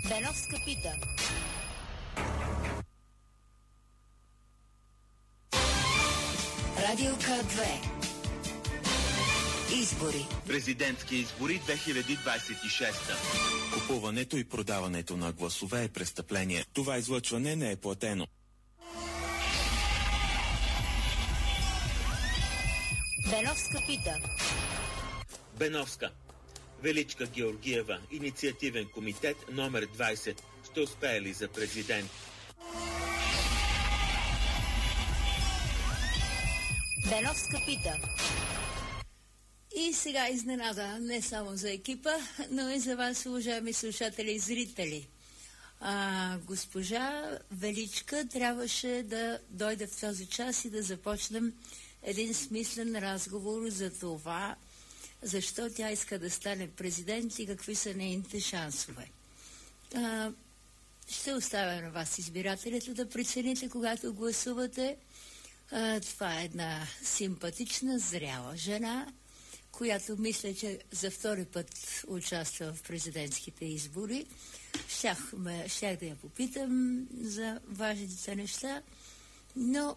Беновска пита. Радио К2. Избори. Президентски избори 2026. Купуването и продаването на гласове е престъпление. Това излъчване не е платено. Беновска пита. Беновска. Величка Георгиева, инициативен комитет номер 20. Ще успее ли за президент? Беновска пита. И сега изненада не само за екипа, но и за вас, уважаеми слушатели и зрители. Госпожа Величка трябваше да дойде в този час и да започнем един смислен разговор за това, защо тя иска да стане президент и какви са нейните шансове. Ще оставя на вас, избирателите, да прецените, когато гласувате. Това е една симпатична, зряла жена, която мисля, че за втори път участва в президентските избори. Щях да я попитам за важните неща, но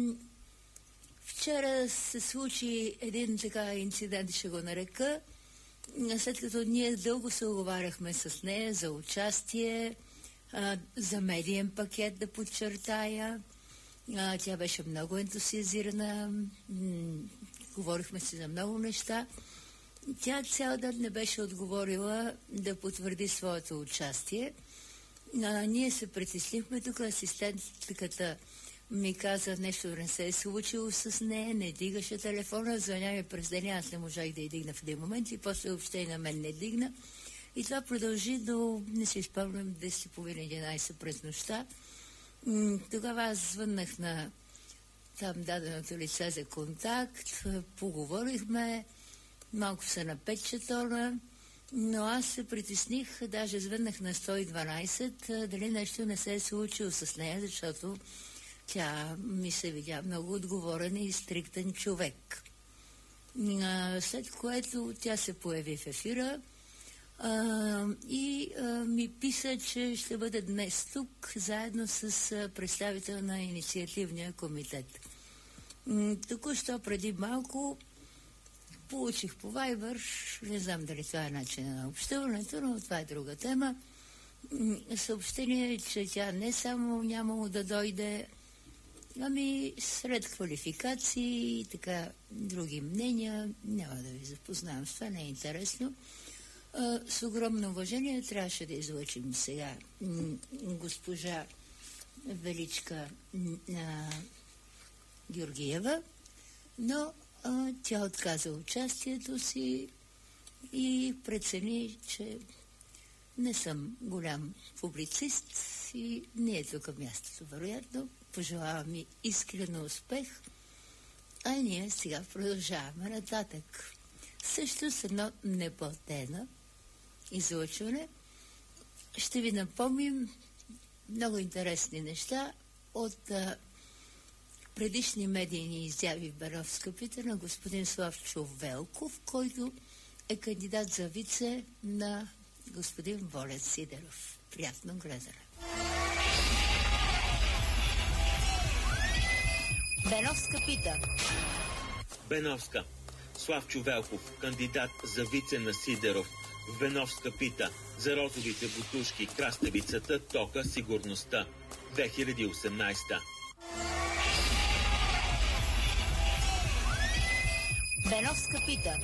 вчера се случи един така инцидент, ще го нарека, след като ние дълго се оговаряхме с нея за участие, за медиен пакет да подчертая. Тя беше много ентусиазирана, говорихме си за много неща. Тя цял ден не беше отговорила да потвърди своето участие. Ние се притеснихме тук, асистентката ми каза, нещо не се е случило с нея, не дигаше телефона, звъня ми през деня, аз не можах да я дигна в един момент и после въобще и на мен не дигна. И това продължи до, не си спомням, 10:30-11 през нощта. Тогава аз звъннах на там даденото лице за контакт, поговорихме, малко се напече тона, но аз се притесних, даже звъннах на 112, дали нещо не се е случило с нея, защото тя ми се видя много отговорен и стриктен човек. След което тя се появи в ефира и ми писа, че ще бъде днес тук, заедно с представител на инициативния комитет. Току-що преди малко получих по Viber, не знам дали това е начин на общуването, но това е друга тема, съобщение, че тя не само нямало да дойде, ами сред квалификации и така други мнения, няма да ви запознавам с това, не е интересно. С огромно уважение трябваше да излъчим сега госпожа Величка Георгиева, но тя отказа участието си и прецени, че не съм голям публицист и не е тук мястото, вероятно. Пожелавам ми искрено успех, а ние сега продължаваме нататък. Също с едно неплатено излъчване ще ви напомним много интересни неща от предишни медийни изяви в Беновска пита на господин Славчо Велков, който е кандидат за вице на господин Волен Сидеров. Приятно гледане. Беновска пита. Беновска. Славчо Велков, кандидат за вице на Сидеров. В Беновска пита за розовите бутушки, краставицата, тока, сигурността. 2018. Беновска пита.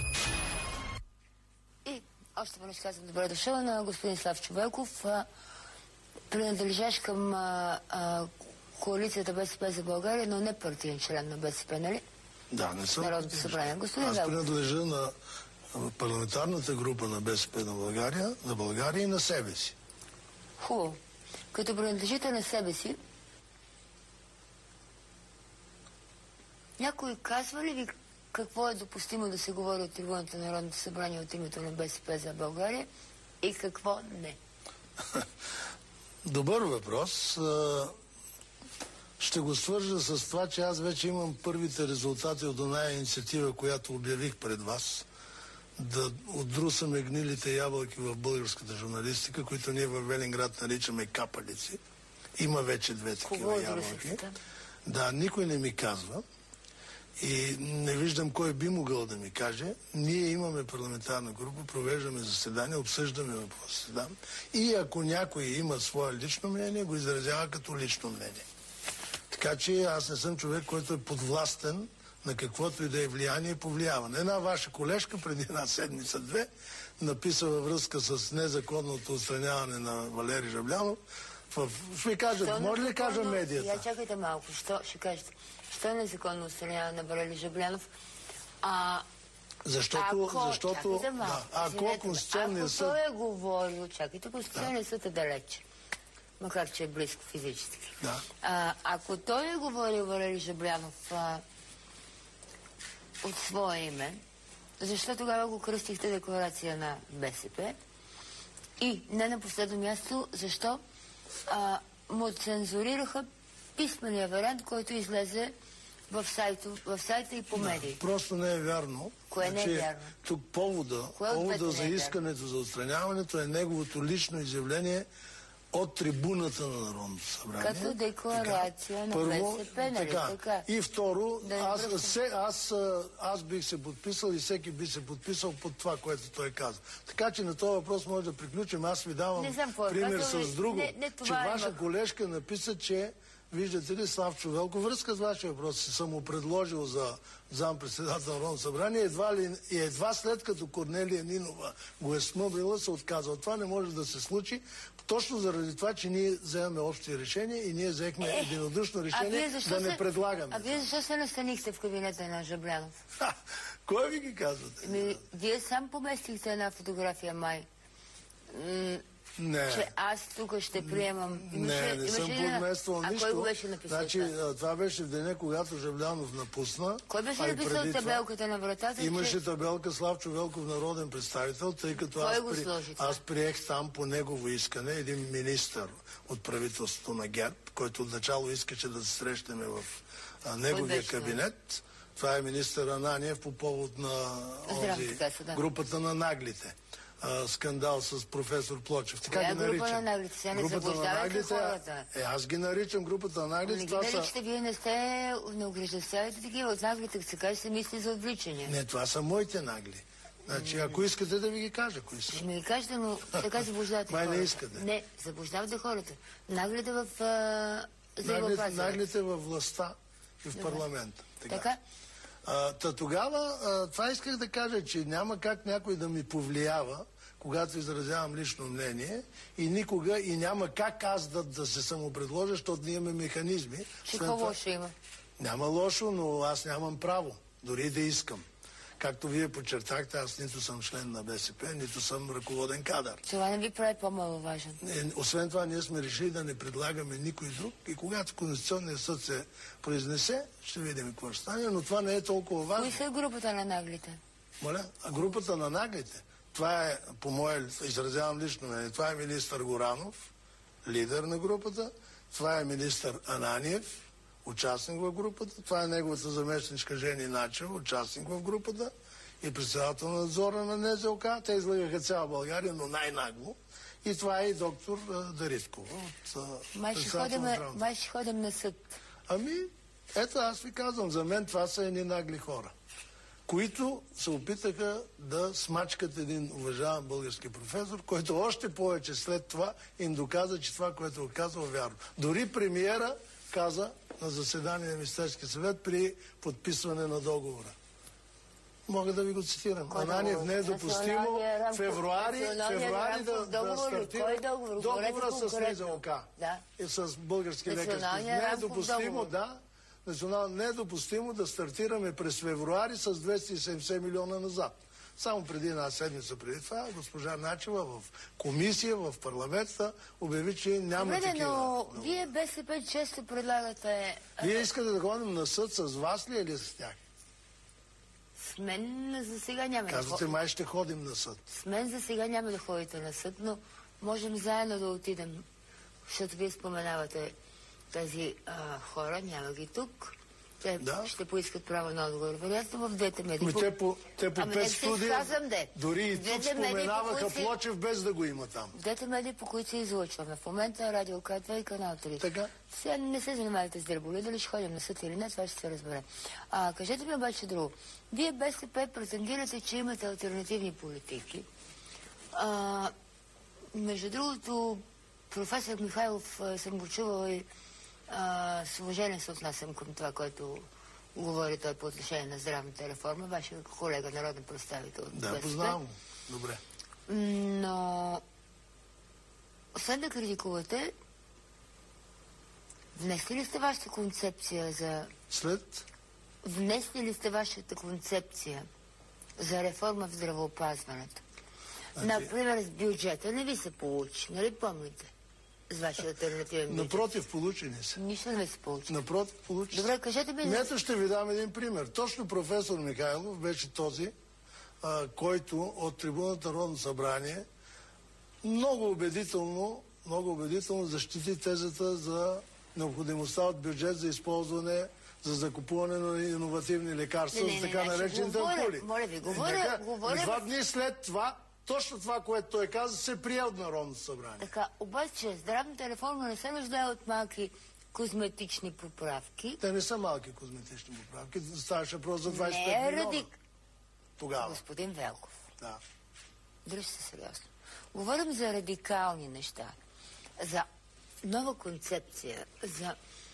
И още веднъж казвам добре дошъл на господин Славчо Велков, принадлежащ към коалицията БСП за България, но не партиен член на БСП, нали? Да, не съм. Народното събрание. Господин Аз Велков. принадлежа на парламентарната група на БСП на България и на себе си. Хубаво. Като принадлежите на себе си, някой казва ли ви какво е допустимо да се говори от трибуната на Народното събрание от името на БСП за България и какво не? Добър въпрос. Ще го свържа с това, че аз вече имам първите резултати от оная инициатива, която обявих пред вас да отдрусаме гнилите ябълки в българската журналистика, които ние в Велинград наричаме капалици. Има вече две такива ябълки. Да, никой не ми казва. И не виждам кой би могъл да ми каже. Ние имаме парламентарна група, провеждаме заседания, обсъждаме въпроси. Да? И ако някой има свое лично мнение, го изразява като лично мнение. Така че аз не съм човек, който е подвластен на каквото и да е влияние и повлияване. Една ваша колежка преди една седмица-две написа във връзка с незаконното отстраняване на Валери Жаблянов. Ще ви кажа, може ли кажа медията? Я чакайте малко, ще кажете. Що е незаконно отстраняване на Валери Жаблянов? Защото ако Конституционният съд... Ако той е говорил, чакайте, Конституционният съд е далеч. Макар, че е близко физически. Да. Ако той е говорил Валери Жаблянов от свое име, защо тогава го кръстихте декларация на БСП? И не на последно място, защо му цензурираха писмения вариант, който излезе в сайта и по медии. Просто не е вярно. Кое не е вярно? Тук повода за искането за отстраняването е неговото лично изявление от трибуната на Народното събрание. Като декларация на БСП, нали така? И второ, аз бих се подписал и всеки би се подписал под това, което той каза. Така че на този въпрос може да приключим. Аз ви давам пример с друго. Че ваша колежка написа, че виждате ли, Славчо Велков, връзка с вашия въпрос, си съм му предложил за заместник-председател на Народното събрание, едва след като Корнелия Нинова го е смъбрила, се отказва. Това не може да се случи, точно заради това, че ние вземаме общи решения и ние взехме единодушно решение да не предлагаме. А вие защо се настанихте в кабинета на Жаблянов? Кой ви ги казвате? Вие сам поместихте една фотография май. Не. Че аз тук ще приемам... Не съм подмествал нищо. А кой го беше написал? Значи, това беше в деня, когато Жаблянов напусна. Кой беше написал табелката на вратата? Имаше табелка Славчо Велков, народен представител, тъй като аз приех там по негово искане един министър от правителството на ГЕРБ, който отначало искаше да се срещнем в неговия кабинет. Това е министър Ананиев по повод на групата на наглите. Скандал с професор Плочев. Така ги наричам. Група на наглите? Сега не заблуждавайте хората. Аз ги наричам групата на наглите. Не ги наричате, вие не огреждавате такива. От наглите, се каже, се мисли за отвличане. Не, това са моите нагли. Значи, ако искате да ви ги кажа, кои са. Ще ми ги кажете, но така заблуждавате хората. Май не искате. Не, заблуждавате хората. Наглите в здравеопазването. Наглите във властта и в парламента. Така? Тогава това исках да кажа, че няма как някой да ми повлиява, когато изразявам лично мнение и никога и няма как аз да се самопредложа, защото ние имаме механизми. Какво лошо има? Няма лошо, но аз нямам право, дори да искам. Както вие подчертахте, аз нито съм член на БСП, нито съм ръководен кадър. Това не ви прави по-маловажен. Освен това, ние сме решили да не предлагаме никой друг и когато Конституционният съд се произнесе, ще видим какво ще стане, но това не е толкова важно. Кои са групата на наглите? Моля? Групата на наглите? Това е, по мое, изразявам лично мнение, това е министър Горанов, лидер на групата, това е министър Ананиев, участник в групата, това е неговата заместничка Жени Начева, участник в групата и председател на надзора на НЗОК. Те излагаха цяла България, но най-нагло. И това е и доктор Дариткова. Май ще ходим на съд. Ето аз ви казвам, за мен това са едни нагли хора, които се опитаха да смачкат един уважаван български професор, който още повече след това им доказа, че това, което го казва, е вярно. Дори премиера каза на заседание на Министерския съвет при подписване на договора. Мога да ви го цитирам. Ананиев, не е допустимо февруари да стартира договора с НЗОК и с български лекарски. Не е допустимо, не е допустимо да стартираме през февруари с 270 милиона назад. Само преди една седмица преди това, госпожа Начева в комисия, в парламента обяви, че няма такива. Но вие БСП често предлагате... Вие искате да ходим на съд с вас ли или с тях? С мен за сега няма да ходим. Казвате, май ще ходим на съд. С мен за сега няма да ходите на съд, но можем заедно да отидем, защото вие споменавате тези хора, няма ги тук. Те ще поискат право на отговор. Вероятно в двете медии. Те по 5 студия, дори и тук споменаваха Плочев, без да го има там. Двете медии, по които се излъчваме. В момента Радио К2 и Канал 3. Така? Сега не се занимавате с дреболи, дали ще ходим на съд или не, това ще се разбере. Кажете ми обаче друго. Вие БСП претендирате, че имате алтернативни политики. Между другото, професор Михайлов съм го чувала и с уважение се отнасям към това, което говори той по отношение на здравната реформа. Вашия колега, народен представител от БСП. Да, познавам. Добре. Но освен да критикувате, внесли ли сте вашата концепция за... Внесли ли сте вашата концепция за реформа в здравеопазването? Например, с бюджета не ви се получи, нали помните? С вашия алтернативен бюджет. Напротив, получи ни се. Нищо не ви се получи. Напротив, получи се. Добре, кажете ми... Ето ще ви дам един пример. Точно професор Михайлов беше този, който от трибуната Народно събрание много убедително защити тезата за необходимостта от бюджет за използване, за закупуване на иновативни лекарства, за така наречените ампули. Моля ви, говоря... 2 дни след това, точно това, което той каза, се прие от Народното събрание. Така, обаче здравната реформа не се нуждае от малки козметични поправки. Те не са малки козметични поправки. Ставаше въпрос за 25 милиона. Тогава. Господин Велков. Да. Дръжте се сериозно. Говорим за радикални неща. За нова концепция. За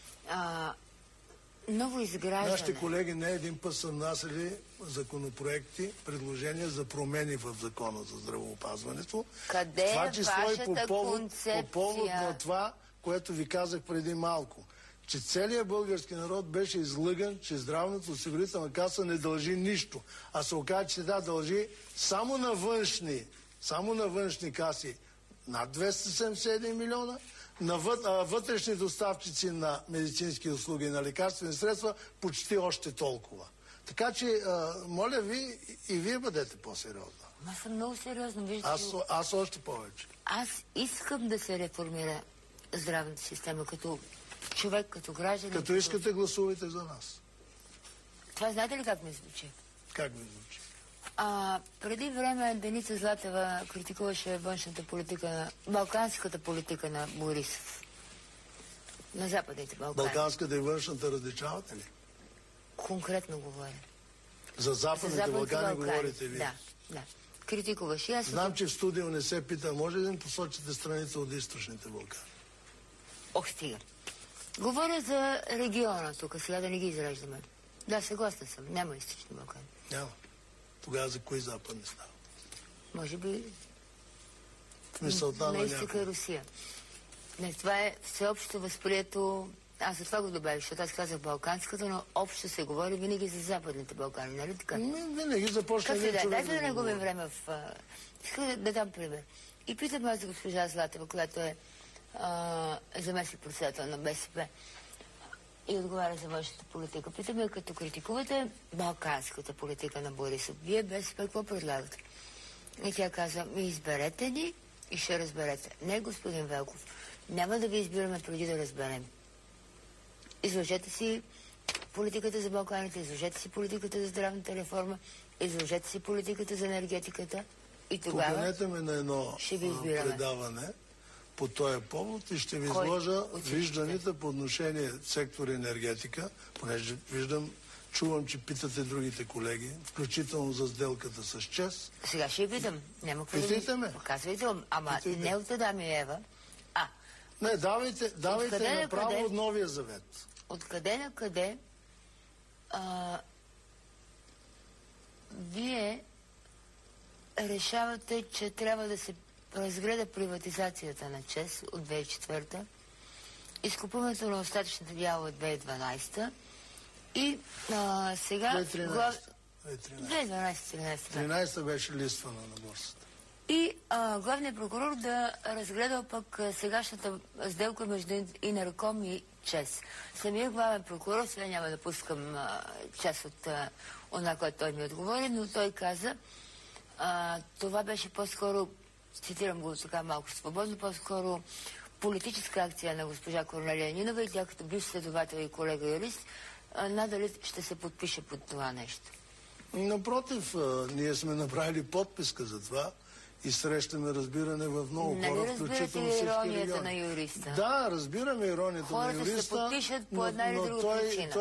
ново изграждане. Нашите колеги не един път са внасяли законопроекти, предложения за промени в закона за здравеопазването. Къде е вашата концепция? По повод на това, което ви казах преди малко, че целият български народ беше излъган, че здравната осигурителна каса не дължи нищо, а се оказа, че тя дължи само на външни каси над 271 милиона, на вътрешни доставчици на медицински услуги и на лекарствени средства почти още толкова. Така че, моля ви, и вие бъдете по-сериозна. Аз съм много сериозно. Аз още повече. Аз искам да се реформира здравната система като човек, като гражданин. Като искате, гласувайте за нас. Това знаете ли как ми звучи? Как ми звучи? Преди време Деница Златева критикуваше външната политика, балканската политика на Борисов. На Западните Балкани. Балканската и външната различавате ли? Конкретно говоря. За Западните Балкани говорите ли? Да. Критикуваш. Знам, че в студио не се пита. Може ли да посочите страните от източните Балкани? Ох, стига. Говоря за региона тук, сега да не ги изреждаме. Да, съгласна съм. Няма източни Балкани. Няма. Тогава за кои западни става? Може би... Мисълта на изтока и Русия. Не, това е всеобщо възприето... Аз за това го добавих, защото аз казах балканската, но общо се говори винаги за Западните Балкани, нали така? Винаги започна един човек. Дайте да не губим време в... Искам да дам пример. И питам аз за госпожа Златева, която е заместник председател на БСП и отговаря за външната политика. Питаме, като критикувате балканската политика на Борисов, вие БСП какво предлагате? И тя каза, изберете ни и ще разберете. Не, господин Велков, няма да ви избираме преди да разберем. Изложете си политиката за Балканите, изложете си политиката за здравната реформа, изложете си политиката за енергетиката и тогава поканете ме на едно предаване по този повод и ще ви изложа вижданите по отношение сектор енергетика, понеже чувам, че питате другите колеги, включително за сделката с ЧЕЗ. Сега ще питам. Няма какво питайте ме. Казвайте, ама не от Адам и Ева. Не, давайте направо от Новия завет. Откъде на къде вие решавате, че трябва да се разгледа приватизацията на ЧЕЗ от 2004, изкупуването на остатъчната дяла от 2012 и сега... 2013 беше листвана на борсата. И главният прокурор да разгледа пък сегашната сделка между Инерком и ЧЕЗ. Самия главен прокурор, сега няма да пускам част от това, което той ми отговори, но той каза, това беше по-скоро, цитирам го така малко свободно, по-скоро политическа акция на госпожа Корнелия Нинова и тя като бивш следовател и колега юрист, надали ще се подпише под това нещо. Напротив, ние сме направили подписка за това и срещаме разбиране в много хора, включително всички иронията региони. на юриста? Да, разбираме иронията на юриста. Хората се подпишат по една или друга причина.